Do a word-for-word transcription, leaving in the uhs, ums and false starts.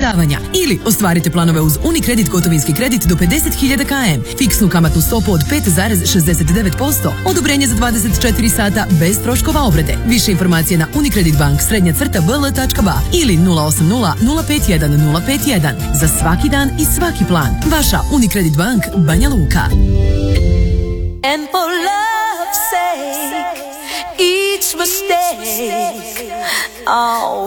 izdavanja. Ili ostvarite planove uz Unikredit gotovinski kredit do pedeset hiljada km, fiksnu kamatnu stopu od pet zarez šezdeset devet posto, odobrenje za dvadeset četiri sata bez troškova obrade. Više informacije na Unikredit Bank srednja crta b l tačka b a ili nula osam nula nula pet jedan nula pet jedan. Za svaki dan i svaki plan. Vaša Unikredit Bank, Banja Luka. And for love's sake, each mistake, oh,